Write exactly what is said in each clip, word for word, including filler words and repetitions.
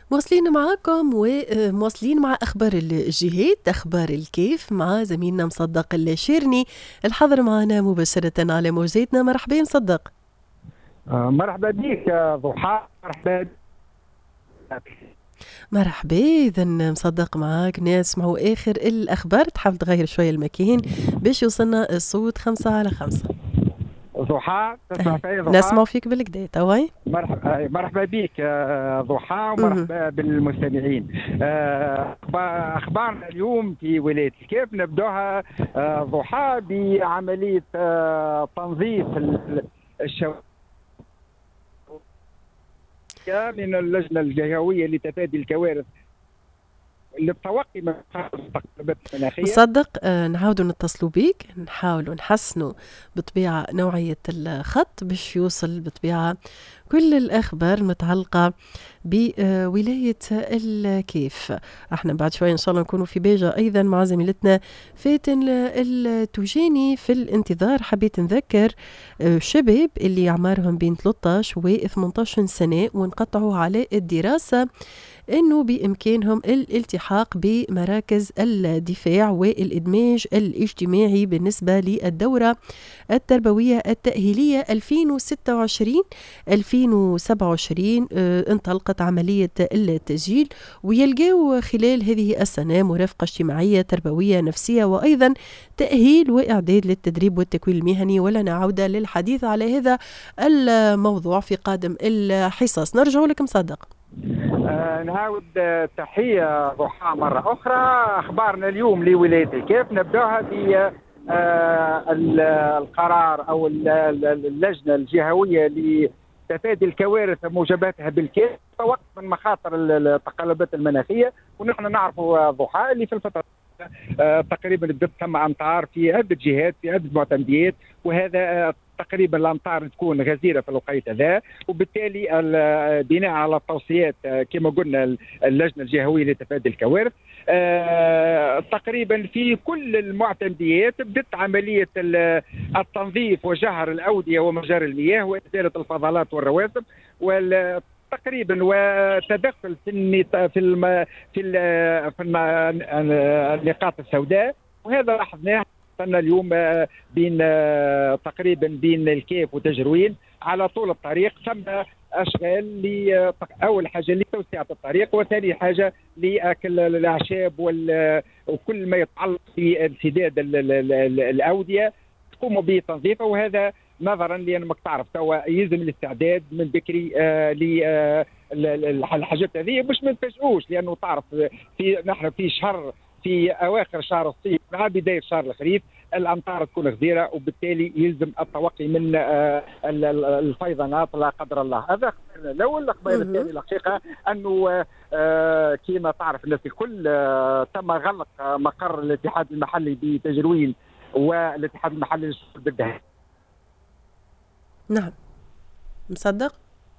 مواصلين معاكم ومواصلين مع أخبار الجهات، أخبار الكيف مع زميلنا مصدق الشيرني الحاضر معنا مباشرة على موجاتنا. مرحبا مصدق. آه، مرحبا بك يا ضحى. مرحبا. مرحبا. إذا مصدق معاك نسمعوا آخر الأخبار، تحاول تغير شوية المكان باش يوصلنا الصوت خمسة على خمسة. ضحى تسمع أي فيا ضحى؟ نسمعوا فيك بالكدا تواي. مرحبا مرحبا بك يا ضحى، مهم. ومرحبا بالمستمعين. آه، اخبارنا اليوم في ولايه الكيف نبداها آه، ضحى بعمليه آه، تنظيف الشوارع من اللجنه الجهويه لتفادي الكوارث للتوقي من التقلبات المناخيه. مصدق آه نعاودوا نتصلوا بيك، نحاولوا نحسنوا بطبيعة نوعية الخط باش يوصل بطبيعة كل الأخبار المتعلقة بولاية الكيف. احنا بعد شوية إن شاء الله نكونوا في بيجا أيضا مع زميلتنا فاتن التوجاني في الانتظار. حبيت نذكر شباب اللي أعمارهم بين ثلاثة عشر و ثمانية عشر سنة وانقطعوا على الدراسة أنه بإمكانهم الالتحاق بمراكز الدفاع والإدماج الاجتماعي بالنسبة للدورة التربوية التأهيلية ألفين وستة وعشرين ألفين وسبعة وعشرين. اه انطلقت عملية التسجيل ويلقاو خلال هذه السنة مرافقة اجتماعية تربوية نفسية وأيضا تأهيل وإعداد للتدريب والتكوين المهني. ولنا عودة للحديث على هذا الموضوع في قادم الحصص. نرجع لك مصدق. آه نعاود آه، تحية ضحى مرة أخرى. أخبارنا اليوم لولاية الكيف نبداها ب آه القرار أو اللجنة الجهوية لتفادي الكوارث موجباتها بالكيف وقت من مخاطر التقلبات المناخية. ونحن نعرف ضحى اللي في الفترة آه تقريبا بدت ثم أمطار في عدة جهات في عدة معتمديات، وهذا آه تقريبا الامطار تكون غزيره في الوقت هذا، وبالتالي بناء على التوصيات كما قلنا اللجنه الجهويه لتفادي الكوارث آه تقريبا في كل المعتمديات بدت عمليه التنظيف وجهر الاوديه ومجاري المياه وازاله الفضلات والرواسب وال تقريبا وتدخل في النط... في الم... في, ال... في الم... النقاط السوداء. وهذا لاحظناه أن اليوم بين تقريبا بين الكيف وتجروين على طول الطريق ثم اشغال ل اول حاجه لتوسعه الطريق، وثاني حاجه لاكل الاعشاب وكل ما يتعلق بانسداد الاوديه تقوموا بتنظيفه. وهذا نظرا لانك تعرف توا يلزم الاستعداد من بكري آه للحاجات هذه باش ما نتفاجئوش، لانه تعرف في نحن في شهر في اواخر شهر الصيف مع بدايه شهر الخريف الامطار تكون غزيره، وبالتالي يلزم التوقي من الفيضانات لا قدر الله. هذا خبرنا الاول. الخبر الثاني الحقيقه انه كما تعرف الناس الكل تم غلق مقر الاتحاد المحلي بتجروين والاتحاد المحلي للشغل بالدهان. نعم مصدق.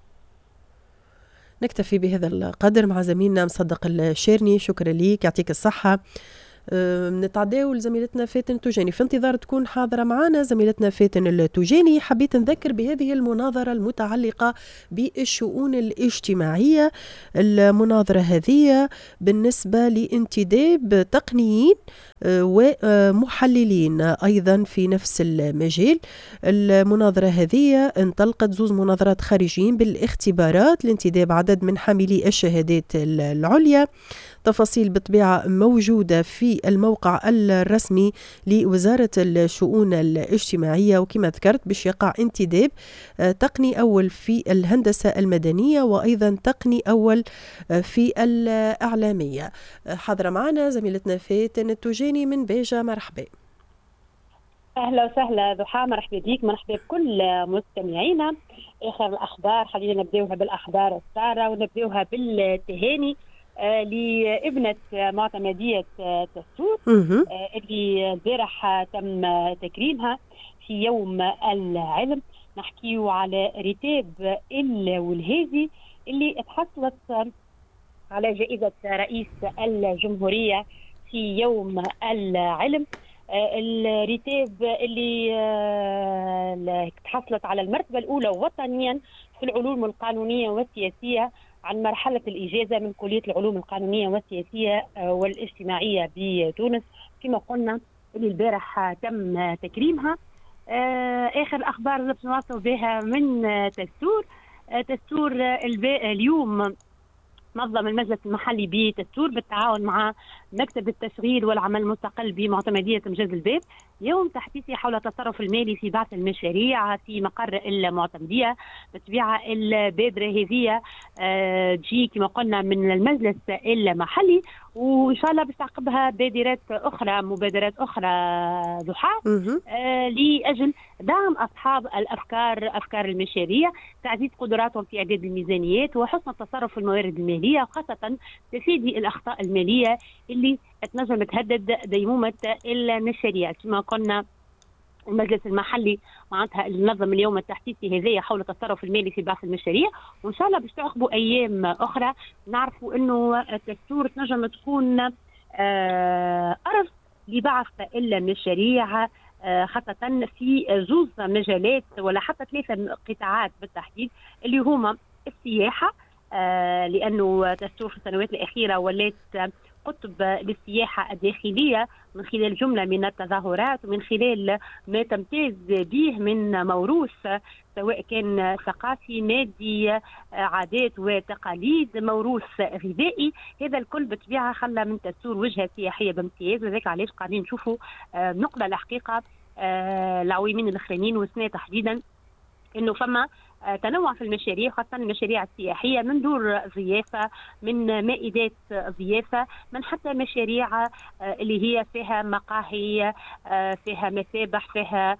نكتفي بهذا القدر مع زميلنا مصدق الشيرني. شكرا ليك، يعطيك الصحة. نتعداو لزميلتنا فاتن التوجاني في انتظار تكون حاضرة معنا. زميلتنا فاتن التوجاني حبيت نذكر بهذه المناظرة المتعلقة بالشؤون الاجتماعية. المناظرة هذه بالنسبة لانتداب تقنيين ومحللين أيضا في نفس المجال. المناظرة هذه انطلقت زوز مناظرات خارجيين بالاختبارات لانتداب عدد من حاملي الشهادات العليا. تفاصيل بطبيعة موجودة في الموقع الرسمي لوزارة الشؤون الاجتماعية. وكما ذكرت باش يقع انتداب تقني أول في الهندسة المدنية وأيضا تقني أول في الإعلامية. حاضرة معنا زميلتنا فاتن التوجاني من بيجا. مرحبا. اهلا وسهلا ضحى، مرحبا بك، مرحبا بكل مستمعينا. اخر الاخبار خلينا نبداوها بالاخبار الساره ونبداوها بالتهاني آه لابنه معتمديه آه تسوس آه اللي البارح تم تكريمها في يوم العلم. نحكيو على رتاب الولهازي اللي تحصلت على جائزه رئيس الجمهوريه في يوم العلم. الرتاب اللي تحصلت على المرتبة الأولى وطنيا في العلوم القانونية والسياسية عن مرحلة الإجازة من كلية العلوم القانونية والسياسية والاجتماعية بتونس. كما قلنا اللي البارح تم تكريمها. آخر الأخبار اللي بنواصل بها من تستور. تستور اليوم نظم المجلس المحلي بتستور بالتعاون مع مكتب التشغيل والعمل المستقل بمعتمدية مجاز الباب يوم تحديثي حول التصرف المالي في بعض المشاريع في مقر المعتمدية. بالطبيعة البادرة هذه تجي كما قلنا من المجلس المحلي، وإن شاء الله باش تعقبها بادرات أخرى مبادرات أخرى ضحى آه لأجل دعم أصحاب الأفكار أفكار المشاريع، تعزيز قدراتهم في إعداد الميزانيات وحسن التصرف في الموارد المالية، وخاصة تفادي الأخطاء المالية اللي تنجم تهدد ديمومة المشاريع. كما قلنا المجلس المحلي معناتها اللي نظم اليوم التحديثي هذايا حول التصرف المالي في بعض المشاريع، وان شاء الله باش تعقبوا ايام اخرى. نعرفوا انه التستور تنجم تكون آه ارض لبعض المشاريع آه خاصه في زوز مجالات ولا حتى ثلاثه قطاعات بالتحديد اللي هما السياحه، آه لانه تستور في السنوات الاخيره ولات قطب للسياحة الداخلية من خلال جملة من التظاهرات ومن خلال ما تمتاز به من موروث سواء كان ثقافي مادي عادات وتقاليد موروث غذائي. هذا الكل بطبيعة خلى من تستور وجهة سياحية بامتياز، وذلك علاش قاعدين نشوفوا نقلة الحقيقة العوامين الأخرين والسنة تحديدا انه فما تنوع في المشاريع خاصة المشاريع السياحية من دور ضيافة من مائدات ضيافة من حتى مشاريع اللي هي فيها مقاهي فيها مسابح فيها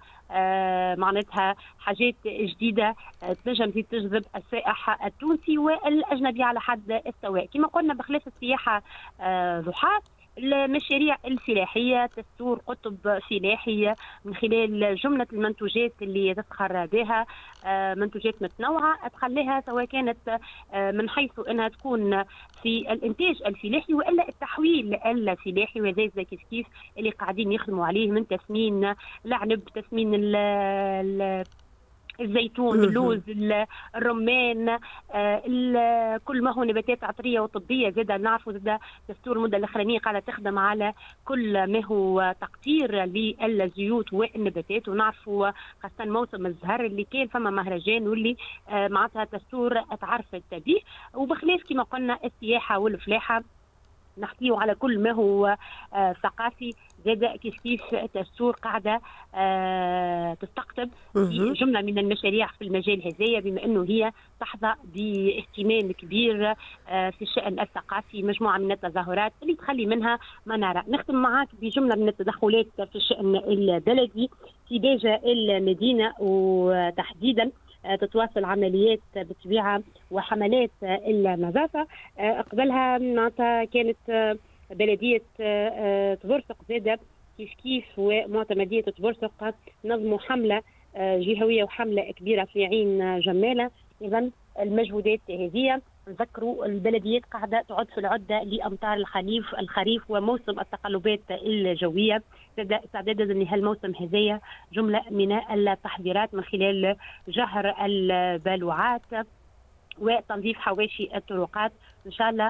معناتها حاجات جديدة تنجم تجذب السائح التونسي والأجنبي على حد السواء. كما قلنا بخلاف السياحة ضحى المشاريع الفلاحية تستور قطب فلاحي من خلال جملة المنتوجات اللي تفخر بها منتوجات متنوعة تخليها سواء كانت من حيث أنها تكون في الإنتاج الفلاحي وإلا التحويل الفلاحي، وهذا كيف كيف اللي قاعدين يخدموا عليه من تسمين العنب تسمين ال الزيتون اللوز الرمان آه كل ما هو نباتات عطريه وطبيه. زاد نعرفوا زاد دستور المده الاخرانيه قاعده تخدم على كل ما هو تقطير للزيوت والنباتات، ونعرفوا خاصه موسم الزهر اللي كان فما مهرجان واللي آه معناتها دستور تعرفت به. وبخلاف كما قلنا السياحه والفلاحه نحكيه على كل ما هو آه ثقافي. زاد كيف كيف تستور قاعده آه تستقطب في جمله من المشاريع في المجال هذايا بما انه هي تحظى باهتمام كبير آه في الشان الثقافي، مجموعه من التظاهرات اللي تخلي منها ما نرى. نختم معك بجمله من التدخلات في الشان البلدي في باجة المدينه وتحديدا تتواصل عمليات بالطبيعه وحملات النظافه. قبلها معناتها كانت بلديه تبرسق زاده كيف كيف ومعتمديه تبرسق نظموا حمله جهويه وحمله كبيره في عين جماله. اذا المجهودات هذه نذكروا البلديات قاعده تعد في العده لامطار الخريف الخريف وموسم التقلبات الجويه. استعدادا لهالموسم هذايا جمله من التحضيرات من خلال جهر البالوعات وتنظيف حواشي الطرقات. ان شاء الله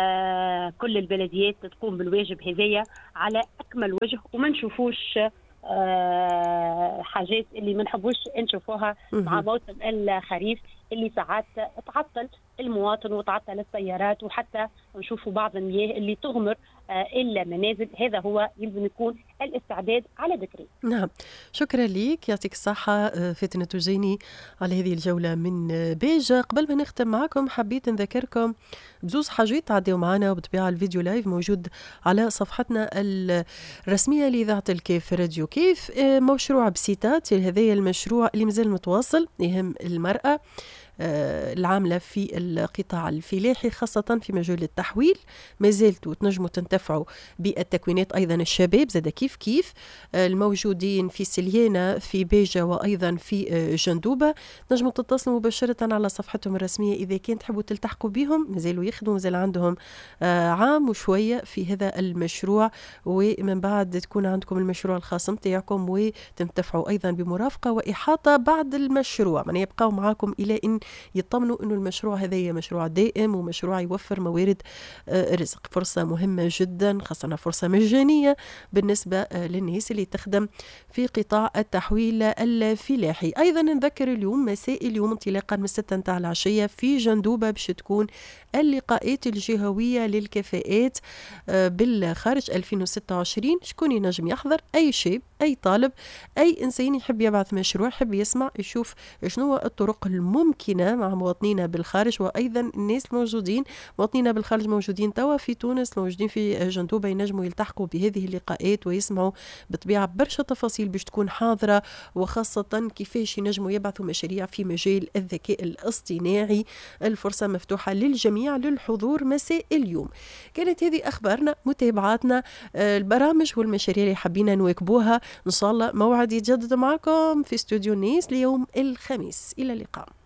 آه كل البلديات تقوم بالواجب هذايا على اكمل وجه وما نشوفوش آه حاجات اللي ما نحبوش نشوفوها مع موسم الخريف اللي ساعات تعطل المواطن وتعطل السيارات وحتى نشوفوا بعض المياه اللي تغمر آه المنازل. هذا هو يلزم يكون الاستعداد على ذكري. نعم، شكرا لك، يعطيك الصحة فاتنة تجيني على هذه الجولة من بيجة. قبل ما نختم معكم حبيت نذكركم بزوز حاجات تعديوا معنا، وبطبيعة الفيديو لايف موجود على صفحتنا الرسمية لإذاعة الكيف راديو كيف. مشروع بسيتات هذا المشروع اللي مازال متواصل يهم المرأة العاملة في القطاع الفلاحي خاصة في مجال التحويل. ما زلتوا تنجموا تنتفعوا بالتكوينات أيضا الشباب زاد كيف كيف الموجودين في سليانة في بيجة وأيضا في جندوبة. تنجموا تتصلوا مباشرة على صفحتهم الرسمية إذا كنت تحبوا تلتحقوا بهم. مازالوا يخدموا مازال عندهم عام وشوية في هذا المشروع، ومن بعد تكون عندكم المشروع الخاص متاعكم وتنتفعوا أيضا بمرافقة وإحاطة بعد المشروع، من يبقوا معكم إلى إن يطمنوا أنه المشروع هذا مشروع دائم ومشروع يوفر موارد رزق. فرصة مهمة جدا، خاصة فرصة مجانية بالنسبة للناس اللي تخدم في قطاع التحويل الفلاحي. أيضا نذكر اليوم مساء اليوم انطلاقا من ستة متاع العشية في جندوبة باش تكون اللقاءات الجهوية للكفاءات بالخارج ألفين وستة وعشرين. شكون ينجم يحضر؟ أي شاب، أي طالب، أي إنسان يحب يبعث مشروع، يحب يسمع يشوف شنو الطرق الممكنة مع مواطنينا بالخارج، وأيضا الناس الموجودين مواطنينا بالخارج موجودين توا في تونس، موجودين في جندوبة، ينجموا يلتحقوا بهذه اللقاءات ويسمعوا بطبيعة برشا تفاصيل باش تكون حاضرة، وخاصة كيفاش ينجموا يبعثوا مشاريع في مجال الذكاء الاصطناعي. الفرصة مفتوحة للجميع للحضور مساء اليوم. كانت هذه أخبارنا، متابعاتنا، البرامج والمشاريع اللي حبينا نواكبوها. إن شاء الله موعد يتجدد معكم في استوديو الناس ليوم الخميس. إلى اللقاء.